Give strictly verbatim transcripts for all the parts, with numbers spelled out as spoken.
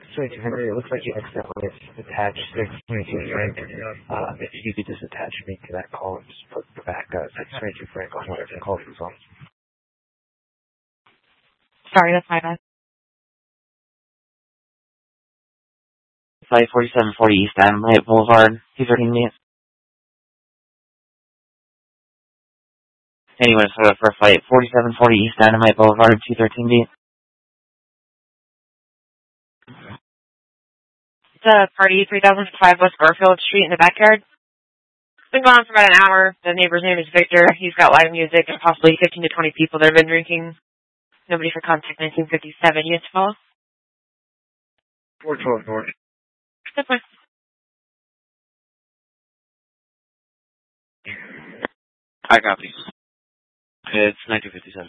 twenty-two Henry, it looks like you accidentally attached six twenty-two Frank. Uh, if you could just attach me to that call and just put back uh, six twenty-two Frank on whatever the call is on. Sorry, that's my bad. Flight forty-seven forty East Dynamite Boulevard, two thirteen minutes. Anyone for, for flight forty-seven forty East Dynamite Boulevard, two thirteen B. It's a party, three thousand five West Garfield Street in the backyard. It's been going on for about an hour. The neighbor's name is Victor. He's got live music and possibly fifteen to twenty people that have been drinking. Nobody for contact nineteen fifty-seven. Units follow? four twelve North. That's fine. I copy. It's nineteen fifty-seven.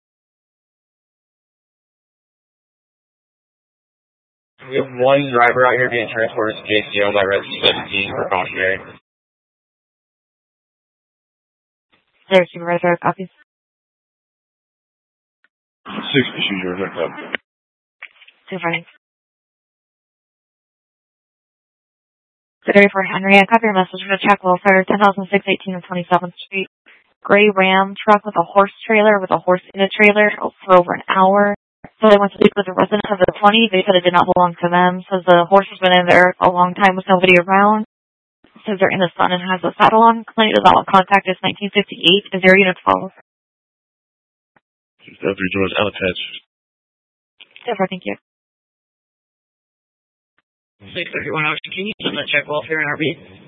We have one driver out here being transported to J C O by Red seventeen for cautionary. There, supervisor, copies. Six procedures, that's up. Supervisor. thirty-four Henry, I copy your message for the check welfare, ten thousand six eighteen and twenty-seventh Street. Gray Ram truck with a horse trailer, with a horse in a trailer for over an hour. So they went to speak with the resident of the twenty. They said it did not belong to them. Says the horse has been in there a long time with nobody around. Says they're in the sun and has a saddle on. Complaint does not want contact is nineteen fifty-eight. Is there units follow? Every George unattached. Super, thank you. six thirty-one Ocean, can you send that check welfare in R B?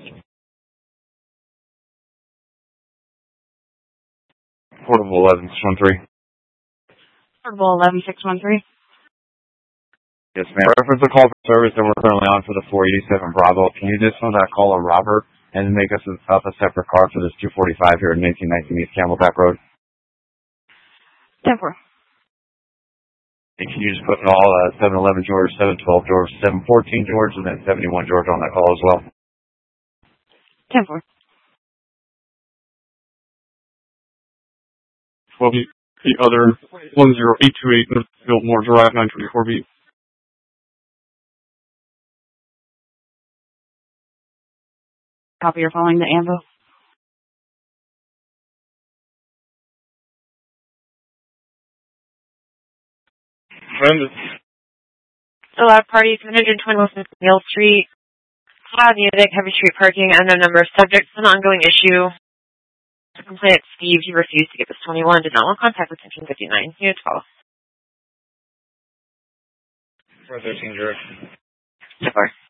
Portable eleven six one three. Portable eleven six one three. Yes, ma'am. Reference a call for service that we're currently on for the four eighty-seven Bravo. Can you just on that call a Robert and make us up a separate car for this two forty-five here at nineteen nineteen East Camelback Road? ten four. And can you just put all uh, seven eleven George, seven twelve George, seven fourteen George, and then seventy-one George on that call as well? ten four. twelve the other one zero eight two eight Biltmore Drive, nine twenty-four B. Copy, you're following the AMBO. So loud party, seven twenty Wilson Mill Street. Loud music, heavy street parking, unknown number of subjects. An ongoing issue. The complainant Steve, he refused to get this twenty-one, did not want contact with section fifty-nine. Unit twelve. four thirteen George. four.